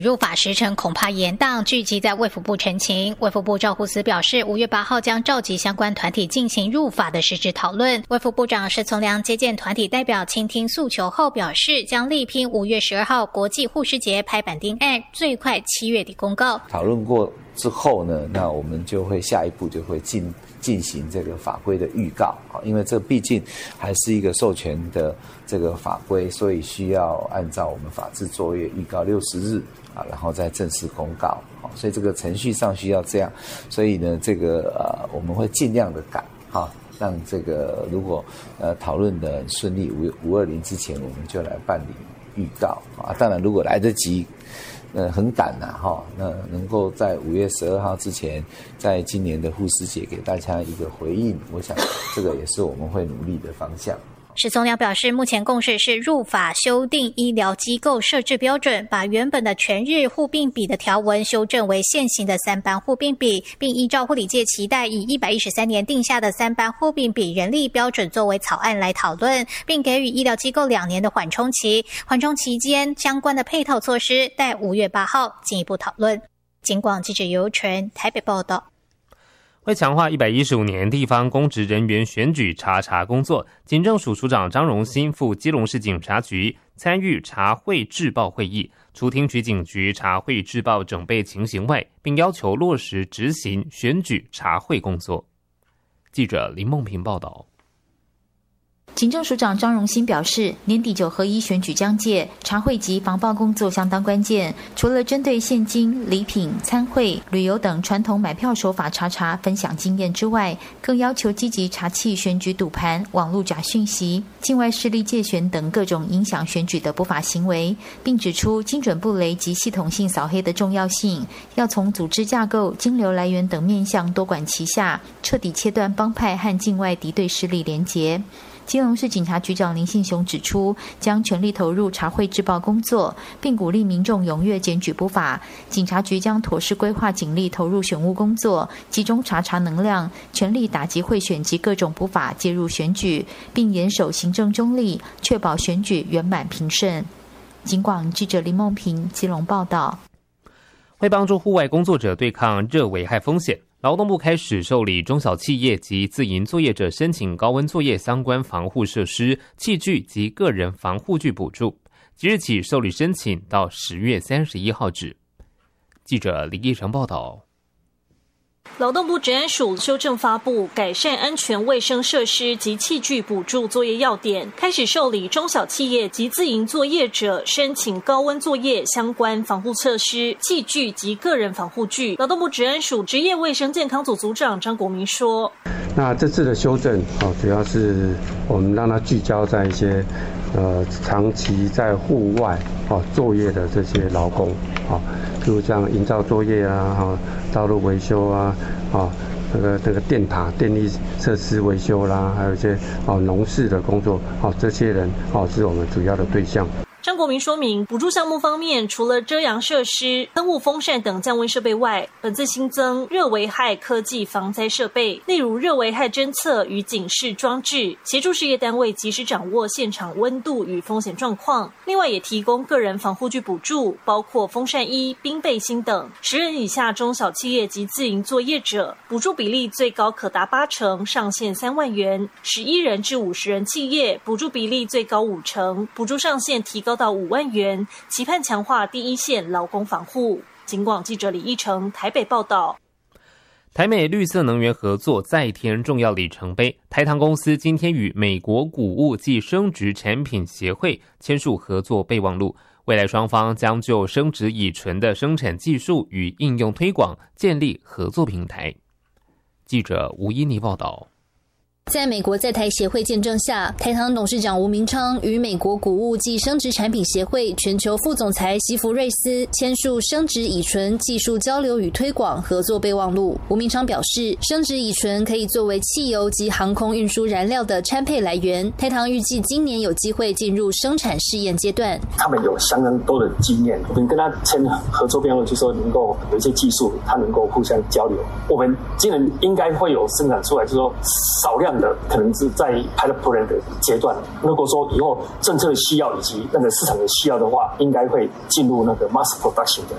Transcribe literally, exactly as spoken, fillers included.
入法时程恐怕延宕，聚集在卫福部陈情。卫福部赵护司表示，五月八号将召集相关团体进行入法的实质讨论。卫福部长石从良接见团体代表，倾听诉求后表示，将力拼五月十二号国际护士节拍板定案，最快七月底公告。 讨论过之后呢，那我们就会下一步就会进进行这个法规的预告啊，因为这毕竟还是一个授权的这个法规，所以需要按照我们法制作业预告六十日。啊，然后再正式公告，好，所以这个程序上需要这样，所以呢，这个呃，我们会尽量的赶，哈，让这个如果呃讨论的很顺利，五五二零之前我们就来办理预告啊。当然，如果来得及，呃，很赶呐，哈，那能够在五月十二号之前，在今年的护士节给大家一个回应，我想这个也是我们会努力的方向。 石从良表示，目前共识是入法修订医疗机构设置标准，把原本的全日护病比的条文修正为现行的三班护病比，并依照护理界期待以一百一十三年定下的三班护病比人力标准作为草案来讨论，并给予医疗机构两年的缓冲期。缓冲期间相关的配套措施待五月八号进一步讨论。警广记者尤纯台北报道。 为强化一百一十五年地方公职人员选举查查工作，警政署署长张荣兴赴基隆市警察局参与查会制报会议，除听取警局查会制报整备情形外，并要求落实执行选举查会工作。记者林梦平报道。 警政署长张荣兴表示，年底九合一选举将届，查会及防暴工作相当关键。除了针对现金、礼品、参会、旅游等传统买票手法查查分享经验之外，更要求积极查缉选举赌盘、网络假讯息、境外势力介选等各种影响选举的不法行为，并指出精准布雷及系统性扫黑的重要性，要从组织架构、金流来源等面向多管齐下，彻底切断帮派和境外敌对势力连结。基隆市警察局长林信雄指出，将全力投入查会制报工作，并鼓励民众踊跃检举不法。警察局将妥善规划警力投入选务工作，集中查查能量，全力打击贿选及各种不法介入选举，并严守行政中立，确保选举圆满平顺。警广记者林梦平基隆报道。 为帮助户外工作者对抗热危害风险，劳动部开始受理中小企业及自营作业者申请高温作业相关防护设施、器具及个人防护具补助，即日起受理申请到十月三十一号止。记者李义成报道。 劳动部治安署修正发布改善安全卫生设施及器具补助作业要点，开始受理中小企业及自营作业者申请高温作业相关防护设施、器具及个人防护具。劳动部治安署职业卫生健康组组长张国民说：“ 那这次的修正哦，主要是我们让它聚焦在一些呃长期在户外哦作业的这些劳工啊，譬如像营造作业啊，哈、道路维修啊。”啊，那个那个电塔、电力设施维修啦，还有一些哦农事的工作，哦这些人哦是我们主要的对象。 张国民说明，补助项目方面，除了遮阳设施、喷雾风扇等降温设备外，本次新增热危害科技防灾设备，例如热危害侦测与警示装置，协助事业单位及时掌握现场温度与风险状况。另外也提供个人防护具补助，包括风扇衣、冰背心等。十人以下中小企业及自营作业者，补助比例最高可达八成，上限三万元；十一人至五十人企业，补助比例最高五成，补助上限提高到五万元，期盼强化第一线劳工防护。警广记者李义成台北报道。 台美绿色能源合作再添重要里程碑，台糖公司今天与美国谷物暨生殖产品协会签署合作备忘录，未来双方将就生殖乙醇的生产技术与应用推广建立合作平台。记者吴依妮报道。 在美国在台协会见证下，台糖董事长吴明昌与美国谷物暨生殖产品协会全球副总裁席弗瑞斯签署生殖乙醇技术交流与推广合作备忘录。吴明昌表示，生殖乙醇可以作为汽油及航空运输燃料的掺配来源，台糖预计今年有机会进入生产试验阶段。 他们有相当多的经验，我们跟他签合作备忘录，就说能够有一些技术，他能够互相交流。我们今年应该会有生产出来，就是说少量的可能是在 pilot program 的阶段。如果说以后政策的需要以及那个市场的需要的话，应该会进入那个 mass production 的